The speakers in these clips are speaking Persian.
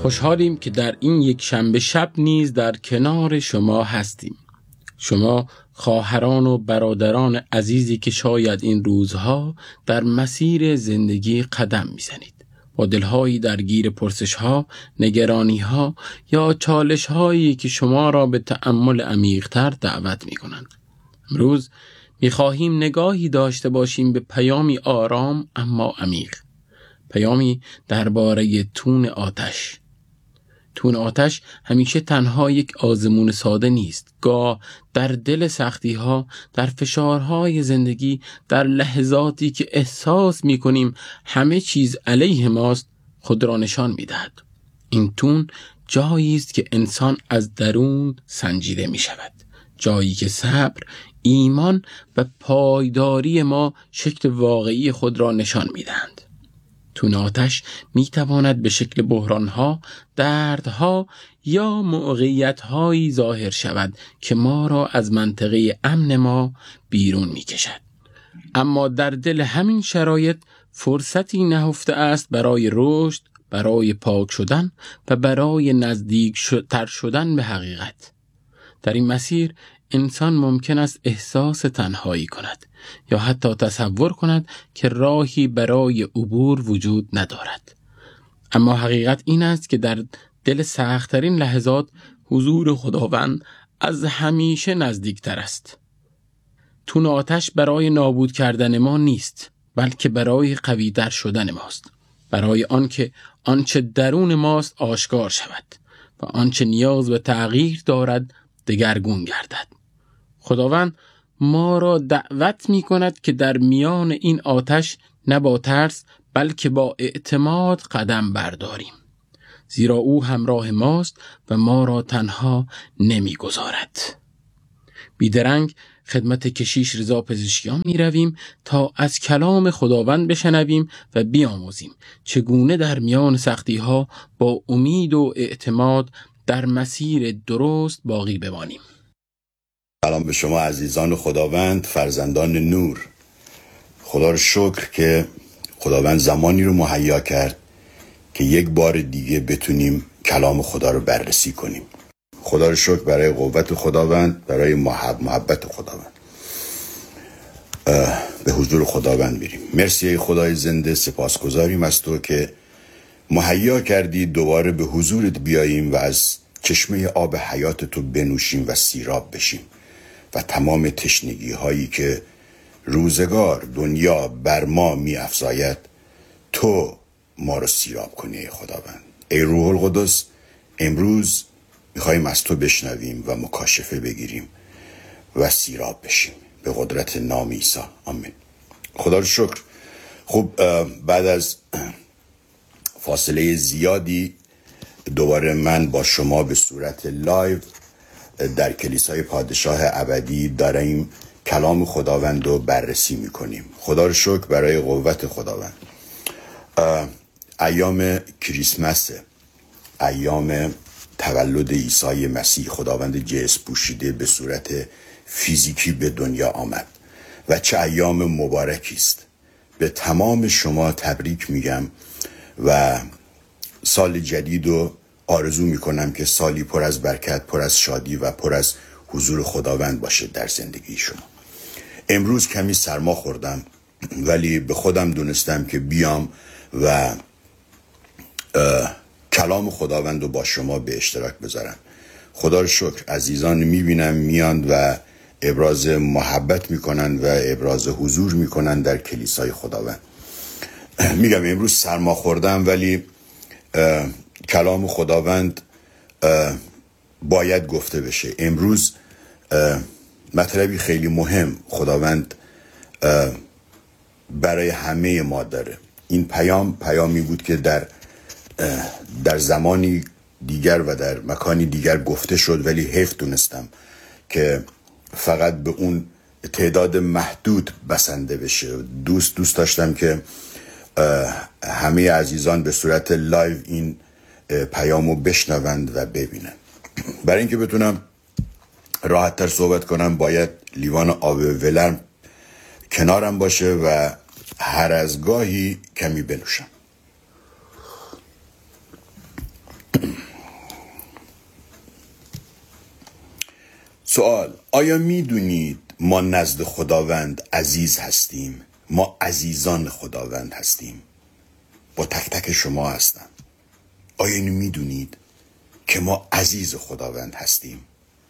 خوشحالیم که در این یک شنبه شب نیز در کنار شما هستیم. شما خواهران و برادران عزیزی که شاید این روزها در مسیر زندگی قدم میزنید، با دلهایی درگیر پرسش‌ها، نگرانی‌ها یا چالش‌هایی که شما را به تأمل عمیق‌تر دعوت می‌کنند. امروز می‌خواهیم نگاهی داشته باشیم به پیامی آرام اما عمیق، پیامی درباره تون آتش. تون آتش همیشه تنها یک آزمون ساده نیست. گاه در دل سختی‌ها، در فشارهای زندگی، در لحظاتی که احساس می‌کنیم همه چیز علیه ماست، خود را نشان می‌دهد. این تون جایی است که انسان از درون سنجیده می‌شود، جایی که صبر، ایمان و پایداری ما شکل واقعی خود را نشان می‌دهند. تون آتش میتواند به شکل بحرانها، دردها یا موقعیت‌هایی ظاهر شود که ما را از منطقه امن ما بیرون میکشد. اما در دل همین شرایط فرصتی نهفته است برای رشد، برای پاک شدن و برای نزدیک تر شدن به حقیقت. در این مسیر انسان ممکن است احساس تنهایی کند یا حتی تصور کند که راهی برای عبور وجود ندارد. اما حقیقت این است که در دل سخت‌ترین لحظات حضور خداوند از همیشه نزدیکتر است. تون آتش برای نابود کردن ما نیست، بلکه برای قوی‌تر شدن ماست، برای آنکه آنچه درون ماست آشکار شود و آنچه نیاز به تغییر دارد دگرگون گردد. خداوند ما را دعوت می کند که در میان این آتش نه با ترس بلکه با اعتماد قدم برداریم، زیرا او همراه ماست و ما را تنها نمی گذارد. بیدرنگ خدمت کشیش رضا پزشکیان می رویم تا از کلام خداوند بشنویم و بیاموزیم چگونه در میان سختی ها با امید و اعتماد در مسیر درست باقی بمانیم. سلام به شما عزیزان خداوند، فرزندان نور. خدا رو شکر که خداوند زمانی رو مهیا کرد که یک بار دیگه بتونیم کلام خدا رو بررسی کنیم. خدا رو شکر برای قوت خداوند، برای محبت خداوند. به حضور خداوند میریم. مرسی ای خدای زنده، سپاسگزاریم از تو که مهیا کردی دوباره به حضورت بیاییم و از چشمه آب حیات تو بنوشیم و سیراب بشیم و تمام تشنگی هایی که روزگار دنیا بر ما می افزاید تو ما رو سیراب کنی ای خداوند. ای روح القدس، امروز میخواییم از تو بشنویم و مکاشفه بگیریم و سیراب بشیم به قدرت نام عیسی. آمین. خدا رو شکر. خب بعد از فاصله زیادی دوباره من با شما به صورت لایو در کلیسای پادشاه ابدی داریم کلام خداوند رو بررسی میکنیم. خدا رو شکر برای قوت خداوند. ایام کریسمس، ایام تولد عیسی مسیح، خداوند جسم پوشیده به صورت فیزیکی به دنیا آمد و چه ایام مبارکی است. به تمام شما تبریک میگم و سال جدید رو آرزو میکنم که سالی پر از برکت، پر از شادی و پر از حضور خداوند باشه در زندگی شما. امروز کمی سرما خوردم ولی به خودم دونستم که بیام و کلام خداوند رو با شما به اشتراک بذارم. خدا رو شکر عزیزان میبینم میان و ابراز محبت میکنن و ابراز حضور میکنن در کلیسای خداوند. میگم امروز سرما خوردم ولی کلام خداوند باید گفته بشه. امروز مطلبی خیلی مهم خداوند برای همه ما داره. این پیامی بود که در زمانی دیگر و در مکانی دیگر گفته شد ولی حیف دونستم که فقط به اون تعداد محدود بسنده بشه. دوست داشتم که همه عزیزان به صورت لایو این پیامو بشنوند و ببینن. برای اینکه بتونم راحت تر صحبت کنم باید لیوان آب ولرم کنارم باشه و هر از گاهی کمی بنوشم. سوال: آیا میدونید ما نزد خداوند عزیز هستیم؟ ما عزیزان خداوند هستیم. با تک تک شما هستم. آیا اینو میدونید که ما عزیز خداوند هستیم؟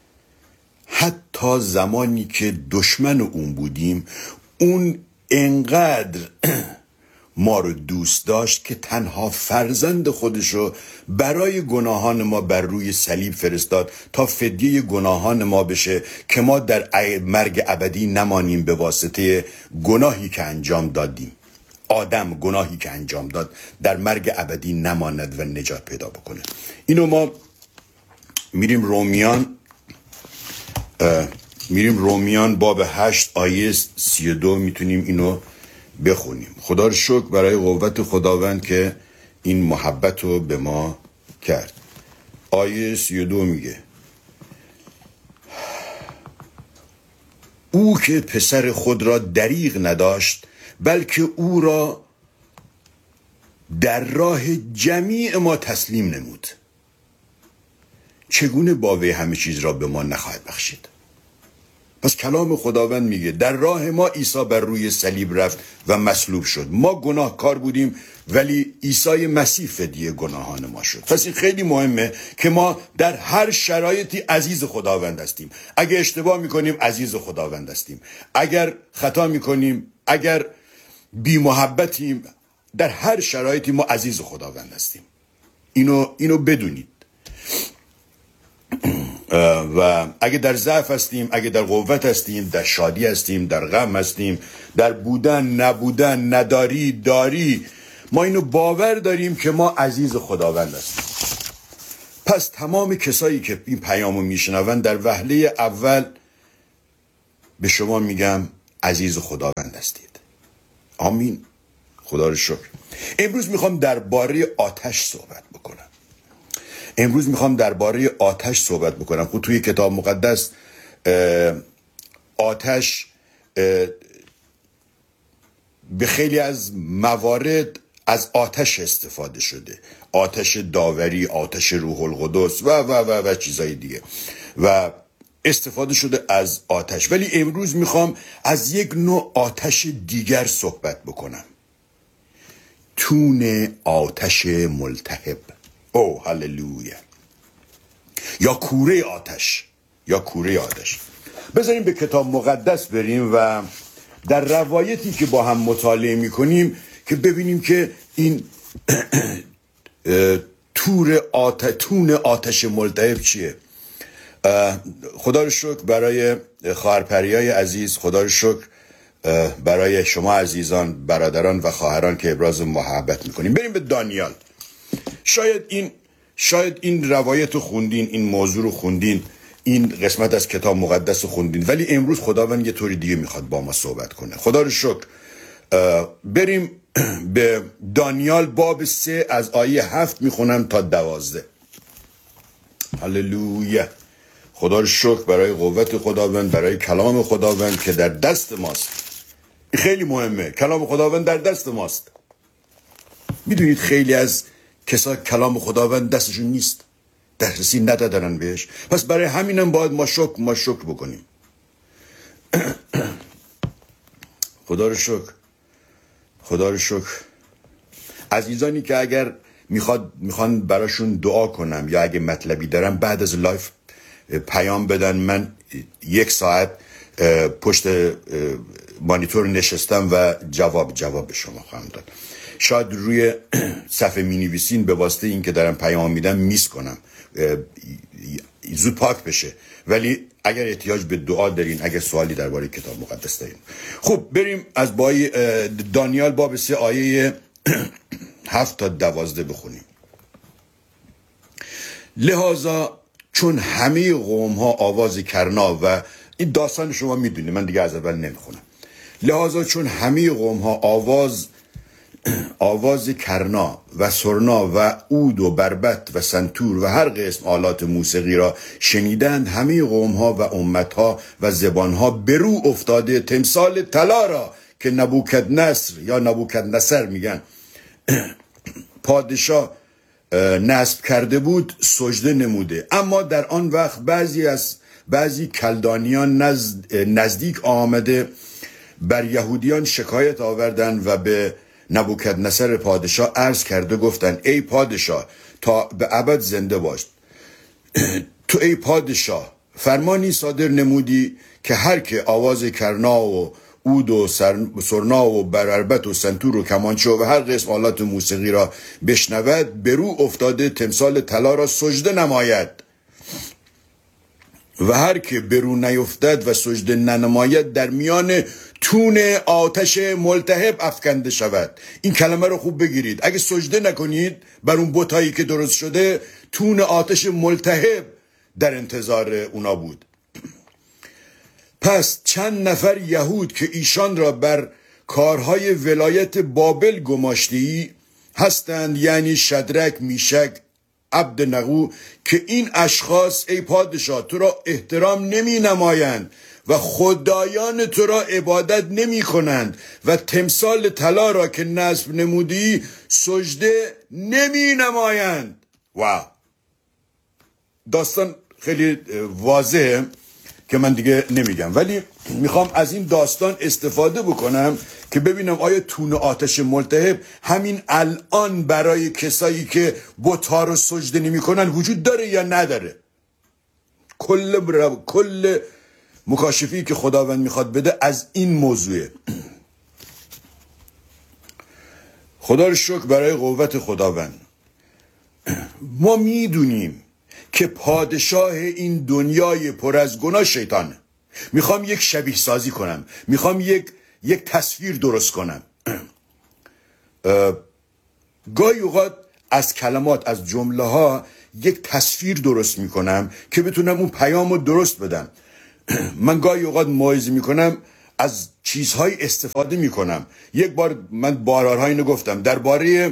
حتی زمانی که دشمن اون بودیم، اون انقدر ما رو دوست داشت که تنها فرزند خودشو برای گناهان ما بر روی صلیب فرستاد تا فدیه گناهان ما بشه که ما در مرگ ابدی نمانیم به واسطه گناهی که انجام دادیم. آدم گناهی که انجام داد در مرگ ابدی نماند و نجات پیدا بکنه. اینو ما میریم رومیان باب 8 آیه 32 میتونیم اینو بخونیم. خدا رو شکر برای قوت خداوند که این محبت رو به ما کرد. آیه 32 میگه: او که پسر خود را دریغ نداشت، بلکه او را در راه جمیع ما تسلیم نمود، چگونه باوی همه چیز را به ما نخواهد بخشید؟ پس کلام خداوند میگه در راه ما عیسی بر روی صلیب رفت و مصلوب شد. ما گناهکار بودیم ولی عیسی مسیح فدیه گناهان ما شد. پس این خیلی مهمه که ما در هر شرایطی عزیز خداوند هستیم. اگه اشتباه میکنیم عزیز خداوند هستیم. اگر خطا میکنیم، اگر بی محبتیم، در هر شرایطی ما عزیز خداوند هستیم. اینو بدونید. و اگه در ضعف هستیم، اگه در قوت هستیم، در شادی هستیم، در غم هستیم، در بودن، نبودن، نداری، داری، ما اینو باور داریم که ما عزیز خداوند هستیم. پس تمام کسایی که این پیامو میشنون در وهله اول به شما میگم عزیز خداوند هستید. آمین. خدا رو شکر. امروز میخوام درباره آتش صحبت بکنم. خود توی کتاب مقدس آتش به خیلی از موارد از آتش استفاده شده. آتش داوری، آتش روح القدس و چیزای دیگه و استفاده شده از آتش. ولی امروز میخوام از یک نوع آتش دیگر صحبت بکنم. تون آتش ملتهب. او هللویا. یا کوره آتش. بذاریم به کتاب مقدس بریم و در روایتی که با هم مطالعه میکنیم که ببینیم که این تون آتش ملتهب چیه. خدا رو شکر برای خواهر پریای عزیز، خدا رو شکر برای شما عزیزان، برادران و خواهران که ابراز محبت میکنیم. بریم به دانیال. شاید این روایت رو خوندین، این موضوع رو خوندین، این قسمت از کتاب مقدس رو خوندین، ولی امروز خداوند یه طوری دیگه میخواد با ما صحبت کنه. خدا رو شکر. بریم به دانیال باب 3 از آیه 7 میخونم تا 12. هللویا. خدا رو شکر برای قوت خداوند، برای کلام خداوند که در دست ماست. خیلی مهمه. کلام خداوند در دست ماست. میدونید خیلی از کسا کلام خداوند دستشون نیست، دسترسی ندارن بهش. پس برای همینم باید ما شکر بکنیم. خدا رو شکر. عزیزانی که اگر میخوان براشون دعا کنم یا اگه مطلبی دارم بعد از لایف پیام بدن، من 1 ساعت پشت مانیتور نشستم و جواب به شما خواهم داد. شاید روی صفحه می نویسین به واسطه این که دارم پیام میدم میس کنم، زود پاک بشه. ولی اگر احتیاج به دعا دارین، اگر سوالی درباره کتاب مقدس دارین، خب بریم از دانیال باب 3 آیه 7 تا 12 بخونیم. لحاظا چون همه قوم ها آواز کرنا، و این داستان شما میدونید، من دیگه از اول نمیخونم. لحاظا چون همه قوم ها آواز کرنا و سرنا و عود و بربط و سنتور و هر قسم آلات موسیقی را شنیدند، همه قوم ها و امت ها و زبان ها برو افتاده تمثال طلا را که نبوکدنصر میگن پادشاه نصب کرده بود سجده نموده. اما در آن وقت بعضی کلدانیان نزدیک آمده بر یهودیان شکایت آوردن و به نبوکدنصر پادشاه عرض کرده گفتن ای پادشاه تا به ابد زنده باش، تو ای پادشاه فرمانی صادر نمودی که هر که آواز کرنا و عود و سرنا و براربت و سنتور و کمانچه و هر قسم آلات موسیقی را بشنود برو افتاده تمثال طلا را سجده نماید و هر که برو نیفتد و سجده ننماید در میان تون آتش ملتهب افکنده شود. این کلمه رو خوب بگیرید. اگه سجده نکنید بر اون بتایی که درست شده، تون آتش ملتهب در انتظار اونا بود. پس چند نفر یهود که ایشان را بر کارهای ولایت بابل گماشتی هستند، یعنی شدرک، میشک، عبدنغو، که این اشخاص ای پادشاه تو را احترام نمی نمایند و خدایان تو را عبادت نمی کنند و تمثال طلا را که نصب نمودی سجده نمی نمایند. واو، داستان خیلی واضحه که من دیگه نمیگم، ولی میخوام از این داستان استفاده بکنم که ببینم آیا تون آتش ملتهب همین الان برای کسایی که بت‌ها رو سجده نمی‌کنن وجود داره یا نداره. کل مکاشفی که خداوند میخواد بده از این موضوعه. خدا رو شکر برای قوت خداوند. ما میدونیم که پادشاه این دنیای پر از گناه شیطانه. میخوام یک شبیه سازی کنم، میخوام یک تصویر درست کنم. گاهی اوقات از کلمات، از جمله ها یک تصویر درست میکنم که بتونم اون پیام رو درست بدم. من گاهی اوقات موعظه میکنم، از چیزهای استفاده میکنم. یک بار من بارها اینو گفتم درباره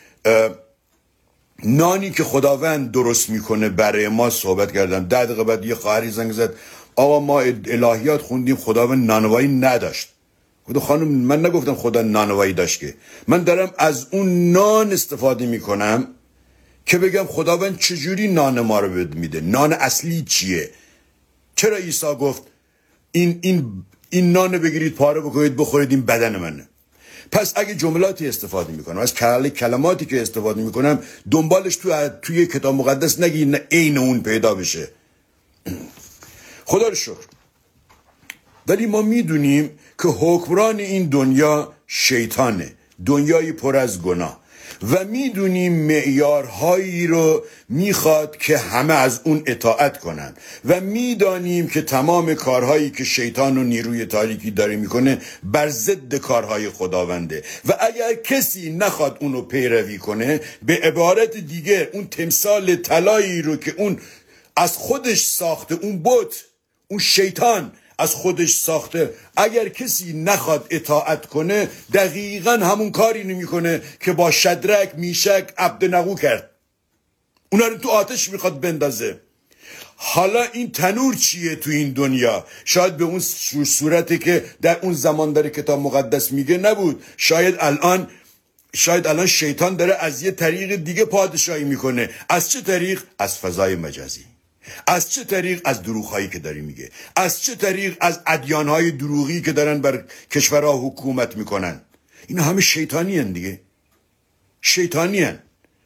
نانی که خداوند درست میکنه برای ما صحبت کردم. 10 دقیقه بعد یه خواهری زنگ زد، آقا ما الهیات خوندیم خداوند نانوایی نداشت. گفتم خانم من نگفتم خدا نانوایی داشت، که من دارم از اون نان استفاده میکنم که بگم خداوند چجوری نان ما رو میده، نان اصلی چیه. چرا عیسی گفت این نان بگیرید پاره بکنید بخورید این بدن منه. پس اگه جملاتی استفاده میکنم، از کلماتی که استفاده میکنم دنبالش توی کتاب مقدس نگی نه عین اون پیدا بشه. خدا رو شکر. ولی ما میدونیم که حکمران این دنیا شیطانه، دنیایی پر از گناه، و میدونیم معیارهایی رو میخواد که همه از اون اطاعت کنن و میدانیم که تمام کارهایی که شیطان و نیروی تاریکی داره میکنه بر ضد کارهای خداونده و اگر کسی نخواد اونو پیروی کنه، به عبارت دیگه اون تمثال طلایی رو که اون از خودش ساخته، اون بت، اون شیطان از خودش ساخته، اگر کسی نخواد اطاعت کنه دقیقا همون کاری نمیکنه که با شدرک، میشک، عبدنغو کرد. اونا رو تو آتش میخواد بندازه. حالا این تنور چیه تو این دنیا؟ شاید به اون صورتی که در اون زمان داره کتاب مقدس میگه نبود. شاید الان شیطان داره از یه طریق دیگه پادشاهی میکنه. از چه طریق؟ از فضای مجازی. از چه طریق؟ از دروغ‌هایی که داری میگه. از چه طریق؟ از ادیان‌های دروغی که دارن بر کشورها حکومت میکنن. اینا همه شیطانی هن دیگه. شیطانی هن.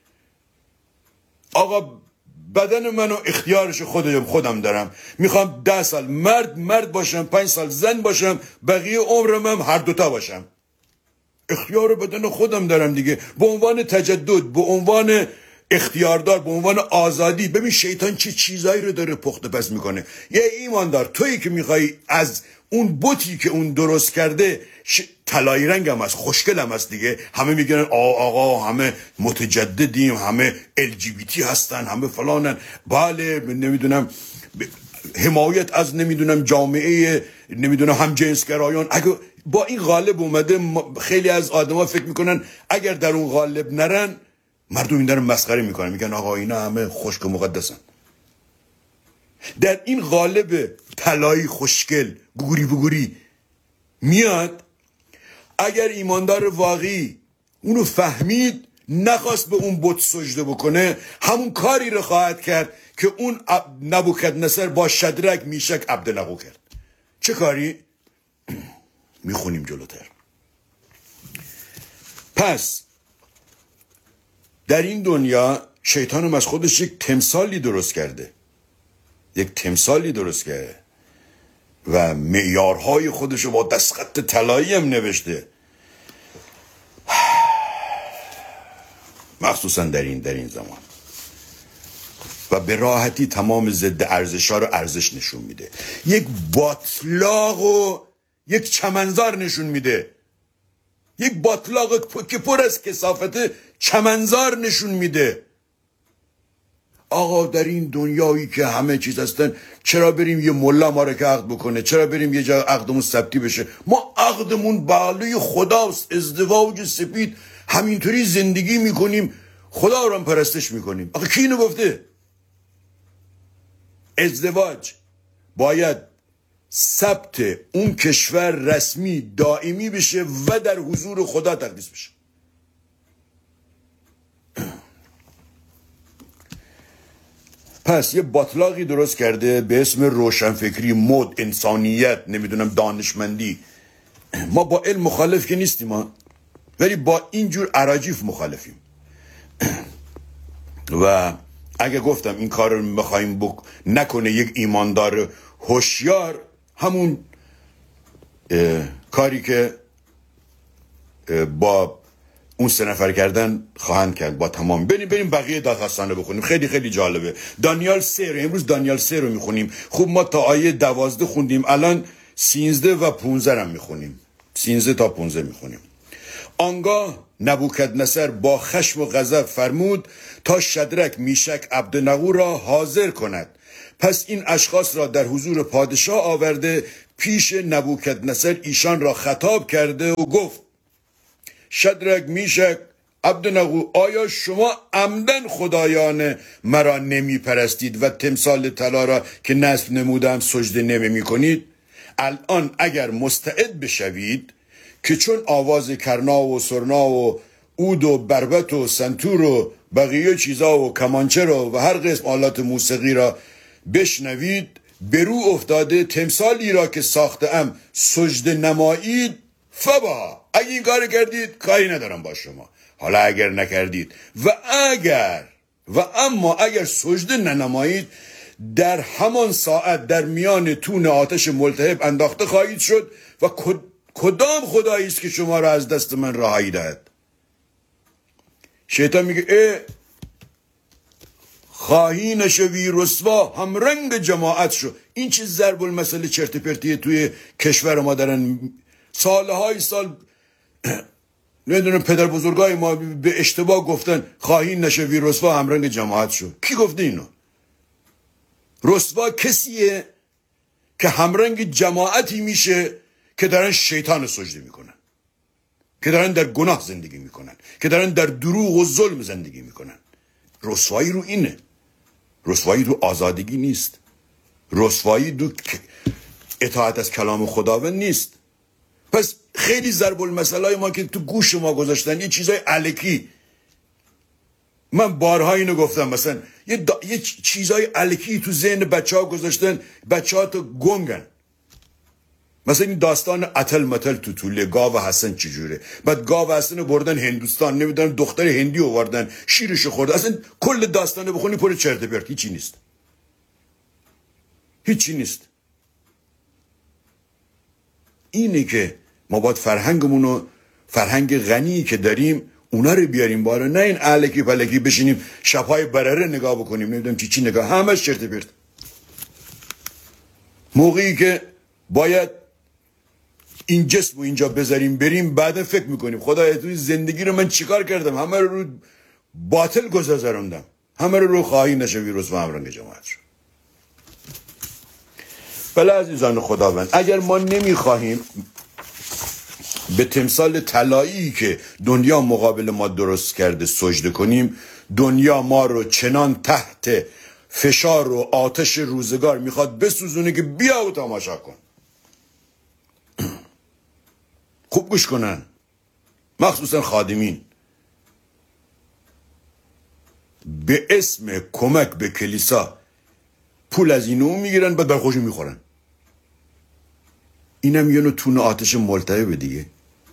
آقا بدن منو اختیارش خودم دارم. میخوام 10 سال مرد باشم، 5 سال زن باشم، بقیه عمرم هم هر دوتا باشم. اختیار بدن خودم دارم دیگه. به عنوان تجدد، به عنوان اختیاردار، به عنوان آزادی. ببین شیطان چه چیزایی رو داره پخت و پس میکنه. یه ایماندار تویی که میخوای از اون بوتی که اون درست کرده طلایی رنگ هم هست، خوشگل هم هست دیگه، همه میگن آقا همه متجددیم، همه LGBT هستن، همه فلانن، بله نمیدونم حمایت از نمیدونم جامعه نمیدونم هم جنسگرایان. اگه با این قالب اومده، خیلی از آدما فکر میکنن اگر در اون قالب نرن مردم این دارن مسخره میکنن، میگن آقا اینا همه خشک و مقدسن. در این قالب طلایی خوشگل گوری بگوری میاد، اگر ایماندار واقعی اونو فهمید نخواست به اون بت سجده بکنه، همون کاری رو خواهد کرد که اون نبوکدنصر با شدرک میشک عبدنغو کرد. چه کاری؟ میخونیم جلوتر. پس در این دنیا شیطان هم از خودش یک تمثالی درست کرده، و معیارهای خودش رو با دستخط طلایی هم نوشته، مخصوصا در این زمان، و به راحتی تمام ضد ارزش‌ها رو ارزش نشون میده. یک باطلاق و یک چمنزار نشون میده، یک باطلاق که پر از کثافت چمنزار نشون میده. آقا در این دنیایی که همه چیز هستن، چرا بریم یه ملا ما رو که عقد بکنه؟ چرا بریم یه جا عقدمون ثبتی بشه؟ ما عقدمون بالای خداست، ازدواج سپید، همینطوری زندگی میکنیم، خدا رو هم پرستش میکنیم. آقا کی اینو گفته؟ ازدواج باید ثبت اون کشور رسمی دائمی بشه و در حضور خدا تقدیس بشه. پس یه باطلاقی درست کرده به اسم روشنفکری، مد، انسانیت، نمیدونم دانشمندی. ما با علم مخالف که نیستیم ما، ولی با اینجور اراجیف مخالفیم. و اگه گفتم این کار رو میخواییم نکنه یک ایماندار هوشیار، همون کاری که با اون 3 نفر کردن خواهند کرد با تمام. بریم بقیه داستانه بخونیم، خیلی خیلی جالبه. دانیال 3 رو امروز دانیال 3 رو میخونیم. خوب ما تا آیه 12 خوندیم، الان 13 و 15 هم میخونیم. 13 تا 15 میخونیم. آنگاه نبوکدنصر با خشم و غضب فرمود تا شدرک، میشک، عبدنغو را حاضر کند. پس این اشخاص را در حضور پادشاه آورده، پیش نبوکدنصر ایشان را خطاب کرده و گفت: شدرک، میشک، عبدنغو، آیا شما عمدن خدایان مرا نمی پرستید و تمثال طلا را که نصب نمودم سجده نمی کنید؟ الان اگر مستعد بشوید که چون آواز کرنا و سرنا و عود و بربط و سنتور و بقیه چیزا و کمانچه و هر قسم آلات موسیقی را بشنوید، برو افتاده تمثالی را که ساختم سجده نمایید، فبا. اگه این کار کردید کاری ندارم با شما. حالا اگر نکردید و اما اگر سجده ننمایید، در همان ساعت در میان تون آتش ملتهب انداخته خواهید شد و کدام خدایی است که شما را از دست من رهایی دهد؟ شیطان میگه خواهی نشوی رسوا، هم رنگ جماعت شو. این چه ضرب المثل چرت پرتیه توی کشور ما دارن سالهای سال. نمیدونم پدر بزرگای ما به اشتباه گفتن خواهی نشوی رسوا، هم رنگ جماعت شو. کی گفته اینو؟ رسوا کسیه که همرنگ جماعتی میشه که دارن شیطان سجده میکنن، که دارن در گناه زندگی میکنن، که دارن در دروغ و ظلم زندگی میکنن. رسوایی رو اینه. رسوایی رو آزادگی نیست. رسوایی رو اطاعت از کلام خداوند نیست. پس خیلی ضرب المثلای ما که تو گوش ما گذاشتن، یه چیزای الکی. من بارها اینو گفتم، مثلا یه چیزای الکی تو ذهن بچه‌ها گذاشتن، بچه‌ها تو گنگن. مثلا این داستان اتل متل تو طوله گاو حسن چجوره؟ بعد گاو حسن رو بردن هندوستان، نمیدونم دختر هندی آوردن شیرش خورد. اصلا کل داستانه بخونی پر چرت و پرت، هیچی نیست. اینه که ما باید فرهنگمونو، فرهنگ غنی که داریم، اونا رو بیاریم بالا، نه این الکی پلکی بشینیم شبهای برره نگاه بکنیم، نمیدونم چی نگاه، همش چرت و پرت. موقعی که باید این جسم رو اینجا بذاریم بریم، بعد فکر میکنیم خدایا توی زندگی رو من چیکار کردم؟ همه رو باطل گذروندم، همه رو خواهی نشوی رسوا، هم رنگ جماعت شد. بله عزیزان خداوند، اگر ما نمیخواهیم به تمثال طلایی که دنیا مقابل ما درست کرده سجده کنیم، دنیا ما رو چنان تحت فشار و آتش روزگار میخواد بسوزونه که بیا و تماشا کن. خوب گوش کنن، مخصوصا خادمین. به اسم کمک به کلیسا پول از اینو میگیرن بعد بر خودشون میخورن. اینم یه نوع تون آتش ملتهبه دیگه.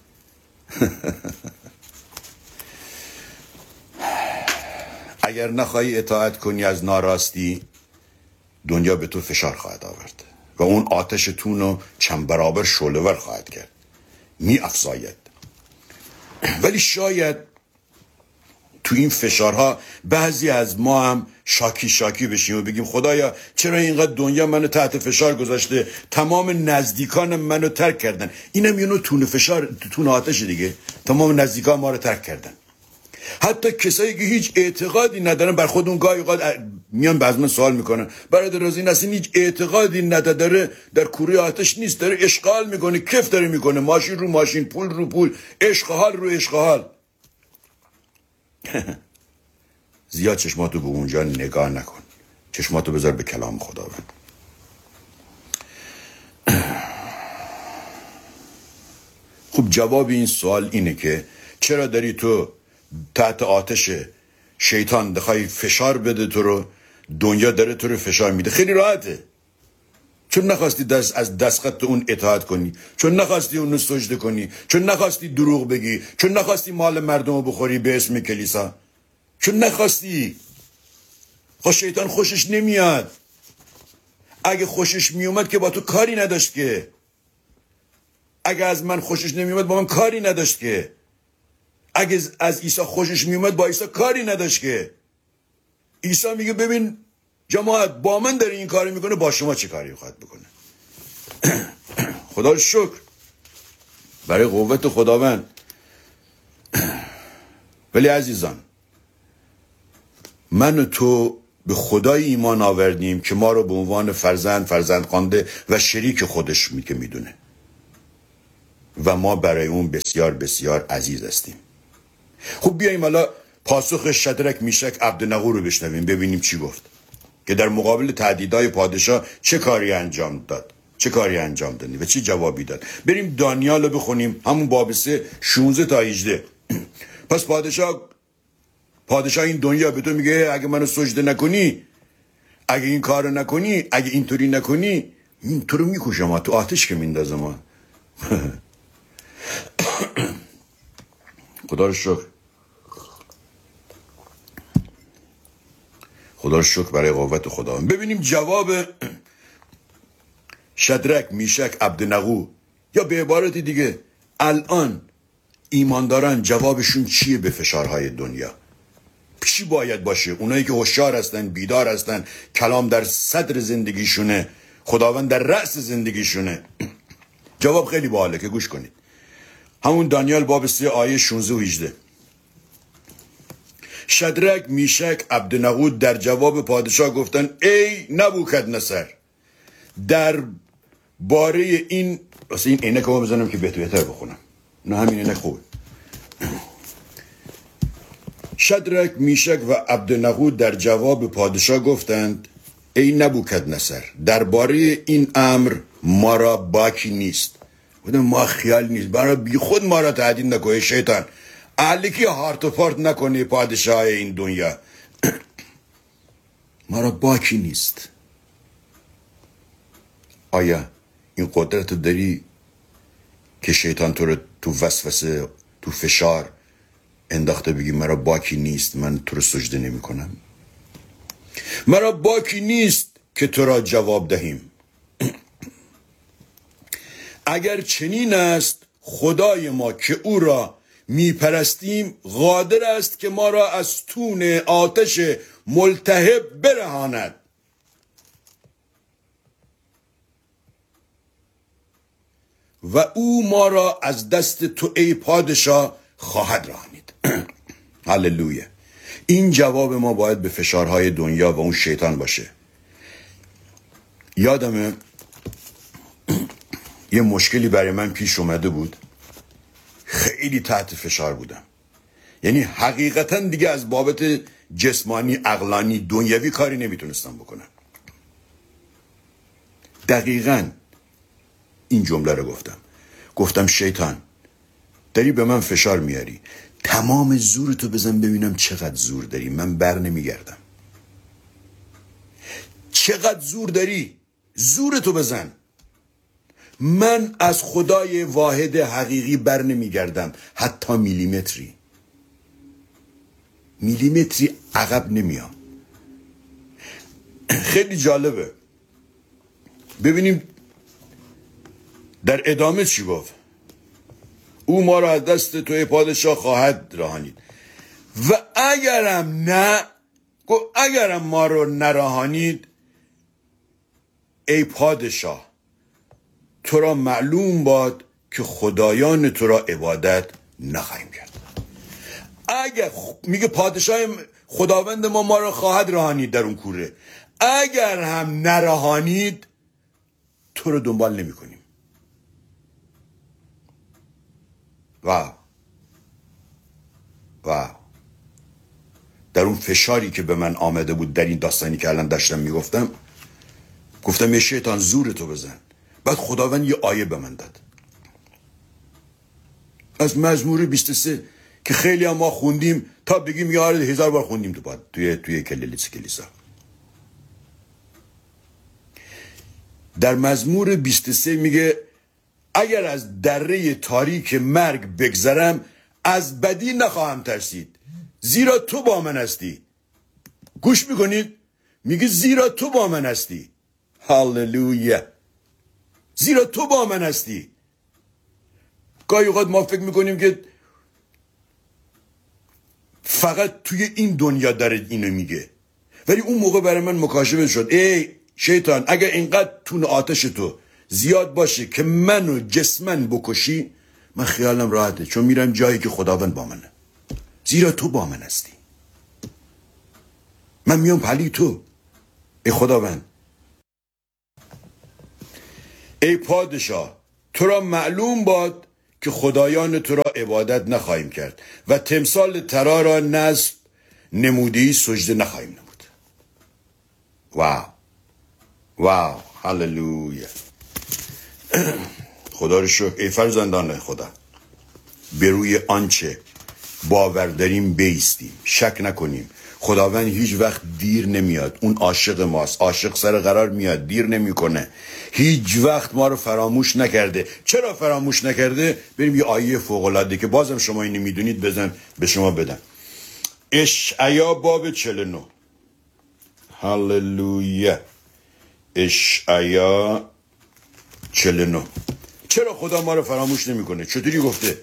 اگر نخواهی اطاعت کنی از ناراستی، دنیا به تو فشار خواهد آورد و اون آتش تون رو چند برابر شعله‌ور خواهد کرد، می افزاید. ولی شاید تو این فشارها بعضی از ما هم شاکی بشیم و بگیم خدایا چرا اینقدر دنیا منو تحت فشار گذاشته، تمام نزدیکانم منو ترک کردن. اینم یه نوع تون فشار، تون آتش دیگه. تمام نزدیکان ما رو ترک کردن. حتی کسایی که هیچ اعتقادی ندارن بر خودون گاهی اوقات میان باز من سوال میکنن برادر رازی نسین هیچ اعتقادی نداره، در کوره آتش نیست، داره اشغال میکنه، کیف داره میکنه، ماشین رو ماشین، پول رو پول، عشق حال رو عشق حال. زیاد چشماتو به اونجا نگاه نکن، چشماتو بذار به کلام خداوند. خب جواب این سوال اینه که چرا داری تو تحت آتش شیطان دخوای فشار بده تو رو، دنیا داره تو رو فشار میده؟ خیلی راحته. چون نخواستی از دستخط اون اطاعت کنی، چون نخواستی اون رو سجده کنی، چون نخواستی دروغ بگی، چون نخواستی مال مردم رو بخوری به اسم کلیسا، چون نخواستی. خب شیطان خوشش نمیاد. اگه خوشش میومد که با تو کاری نداشت که. اگه از من خوشش نمیومد با من کاری نداشت که. اگه از عیسی خوشش میومد با عیسی کاری نداشت که. عیسی میگه ببین جماعت با من داره این کاری میکنه، با شما چه کاری میخواد بکنه؟ خدا شکر برای قوت خداوند. ولی عزیزان، من و تو به خدای ایمان آوردیم که ما رو به عنوان فرزند خوانده و شریک خودش میدونه و ما برای اون بسیار بسیار عزیز هستیم. خب بیاییم حالا پاسخ شدرک میشک عبدنغو رو بشنویم، ببینیم چی گفت که در مقابل تهدیدهای پادشاه چه کاری انجام داد و چی جوابی داد. بریم دانیال رو بخونیم، همون باب 3 16 تا 18. پس پادشاه این دنیا به تو میگه اگه منو سجده نکنی، اگه این کارو نکنی، اگه اینطوری نکنی، این تو رو میکشم، تو آتش که میندازم. خدا رو شکر، خدا رو شکر برای قوت خدا. ببینیم جواب شدرک میشک عبدنغو، یا به عبارت دیگه الان ایمانداران جوابشون چیه به فشارهای دنیا؟ چی باید باشه؟ اونایی که هوشیار هستن، بیدار هستن، کلام در صدر زندگیشونه، خداوند در رأس زندگیشونه. جواب خیلی باحاله که گوش کنید. همون دانیال باب 3 آیه 16 و 18. شدرک میشک عبدنغو در جواب پادشاه گفتن ای نبوکدنصر، در باره این عینک ما بزنم که بهتر بخونم، نه همین عینک خوبه. شدرک میشک و عبدنغو در جواب پادشاه گفتند ای نبوکدنصر، درباره این امر ما را باکی نیست. بودم ما خیال نیست، برای بی خود ما را تهدید نکنه شیطان، اهلکی هارت و پارت نکنه پادشاه این دنیا. ما را باکی نیست. آیا این قدرت داری که شیطان تو رو تو وسوسه، تو فشار انداخته بگی مرا باکی نیست، من تو رو سجده نمی کنم؟ مرا باکی نیست که تو را جواب دهیم. اگر چنین است خدای ما که او را می پرستیم قادر است که ما را از تون آتش ملتهب برهاند. و او ما را از دست تو ای پادشاه خواهد رهانید. هللویا. این جواب ما باید به فشارهای دنیا و اون شیطان باشه. یادمه یه مشکلی برای من پیش اومده بود، خیلی تحت فشار بودم، یعنی حقیقتا دیگه از بابت جسمانی، عقلانی، دنیوی کاری نمیتونستم بکنم. دقیقاً این جمله رو گفتم شیطان داری به من فشار میاری، تمام زورتو بزن ببینم چقدر زور داری، من بر نمیگردم. چقدر زور داری؟ زورتو بزن. من از خدای واحد حقیقی بر نمیگردم، حتی میلیمتری عقب نمیام. خیلی جالبه ببینیم در ادامه چی گفت. او ما را از دست توی پادشاه خواهد رهانید و اگرم ما رو نرهانید ای پادشاه تو را معلوم باد که خدایان تو را عبادت نخواهیم کرد. اگر میگه پادشاه خداوند ما را خواهد رهانید در اون کوره، اگر هم نرهانید تو رو دنبال نمی کنیم. واو در اون فشاری که به من آمده بود در این داستانی که الان داشتم میگفتم، گفتم یه شیطان زورتو بزن. بعد خداوند یه آیه به من داد از مزمور 23 که خیلی هم ما خوندیم تا بگیم یاره 1000 بار خوندیم توی کلیسا. در مزمور 23 میگه اگر از دره تاریک مرگ بگذرم از بدی نخواهم ترسید زیرا تو با من هستی. گوش میکنید؟ میگه زیرا تو با من هستی. هاللویا. زیرا تو با من هستی. گاهی اوقات ما فکر میکنیم که فقط توی این دنیا داره اینو میگه، ولی اون موقع برای من مکاشفه شد ای شیطان اگر اینقدر تون آتش تو زیاد باشه که منو جسمن بکشی، من خیالم راحته چون میرم جایی که خداوند با منه. زیرا تو با من هستی. من میام پلی تو ای خداوند. ای پادشاه تو را معلوم باد که خدایان تو را عبادت نخواهیم کرد و تمثال ترا را نصب نموده‌ای سجده نخواهیم نمود. واو هللویا. خدا رو شکر. ای فرزندان خدا به روی آنچه باور داریم بایستیم، شک نکنیم. خداوند هیچ وقت دیر نمیاد. اون عاشق ماست، عاشق سر قرار میاد، دیر نمیکنه. هیچ وقت ما رو فراموش نکرده. چرا فراموش نکرده؟ بریم یه آیه فوق العاده که بازم شما اینو میدونید به شما بدم. اشعیا باب 49. هاللویا. اشعیا 49. چرا خدا ما رو فراموش نمیکنه؟ چطوری گفته؟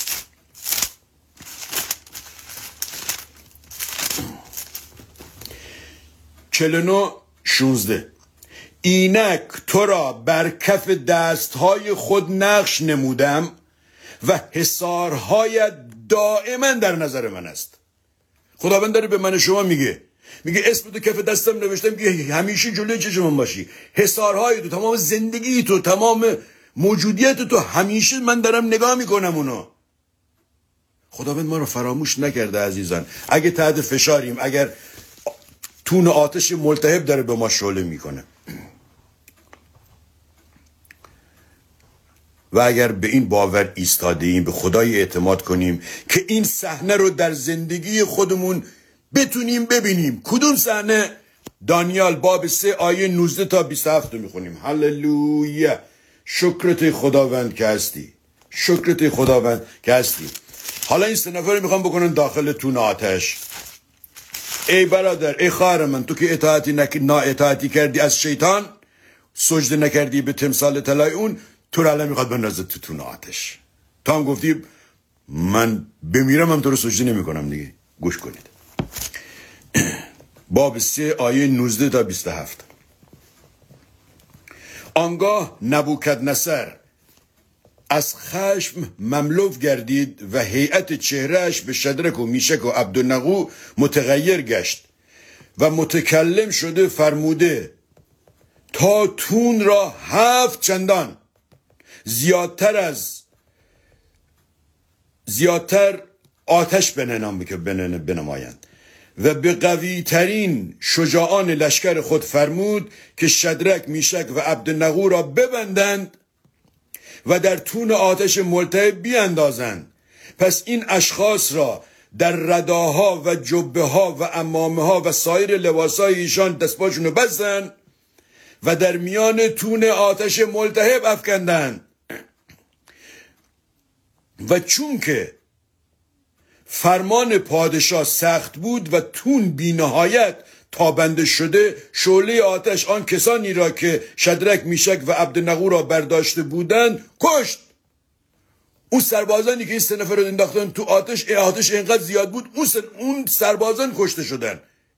چلونو 16. اینک تو را بر کف دستهای خود نقش نمودم و حصارهایت دائما در نظر من است. خداوند داره به من شما میگه اسم تو کف دستم نوشتم که همیشه جلوی چشمم باشی. حصارهای تو، تمام زندگی تو، تمام موجودیت تو همیشه من دارم نگاه میکنم اونو. خداوند ما رو فراموش نکرده عزیزان. اگه تحت فشاریم، اگر تون آتش ملتهب داره به ما شعله میکنه و اگر به این باور ایستاده ایم، به خدای اعتماد کنیم که این صحنه رو در زندگی خودمون بتونیم ببینیم. کدوم صحنه؟ دانیال باب 3 آیه 19 تا 27 رو میخونیم. هللویا. شکرت خداوند که هستی. شکرت خداوند که هستی. حالا این 3 نفر رو میخوام بکنن داخل تون آتش. ای برادر، ای خواهر من، تو که اطاعتی کردی از شیطان، سجده نکردی به تمثال طلای اون، تو رو الان میخواد بندازه تو تون آتش. تو هم گفتی من بمیرم هم تو رو سجده نمی کنم دیگه. گوش کنید. باب 3 آیه 19 تا 27. آنگاه نبوکدنصر از خشم مملو گردید و هیئت چهرهش به شدرک و میشک و عبدالنغو متغیر گشت و متکلم شده فرموده تا تون را 7 چندان زیادتر آتش بنمایند و به قوی ترین شجاعان لشکر خود فرمود که شدرک، میشک و عبدالنغو را ببندند و در تون آتش ملتهب بیاندازند پس این اشخاص را در رداها و جبه ها و عمامه ها و سایر لباس های ایشان دستپاشون رو بستن و در میان تون آتش ملتهب افکندن. و چون که فرمان پادشاه سخت بود و تون بی نهایت تابنده شده، شعله آتش آن کسانی را که شدرک، میشک و عبدنغو را برداشته بودند کشت. اون سربازانی که این 3 نفر رو انداختن تو آتش اینقدر زیاد بود اون سربازان کشته شدن.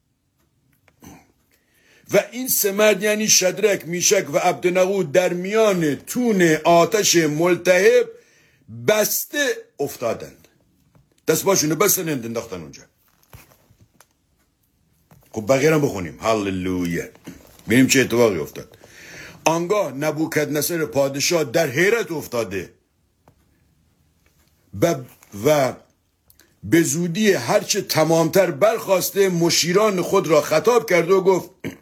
و این 3 مرد یعنی شدرک، میشک و عبدنغو در میان تون آتش ملتهب بسته افتادند. دستباشونو بستن انداختن اونجا. خب بقیه هم بخونیم. هللویا. ببینیم چه اتفاقی افتاد. آنگاه نبوکدنصر پادشاه در حیرت افتاده و به زودی هرچه تمامتر برخواسته مشیران خود را خطاب کرد و گفت